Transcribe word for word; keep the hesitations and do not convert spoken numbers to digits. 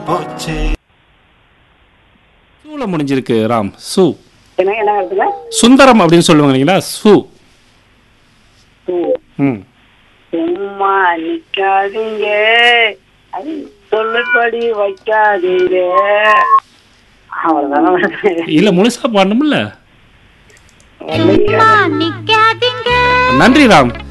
சூல முடிஞ்சிருக்கு ராம். சு என்ன என்ன வருதுல? சுந்தரம் அப்படின்னு சொல்லுவாங்க இல்லைங்களா? சு. ம். சும்மா நிக்காதீங்க, அது சொல்லுபடி வைக்காதீங்க. அவ்வளவுதான. இல்ல முழுசா பாடணும்ல. இல்லையா? நன்றி ராம்.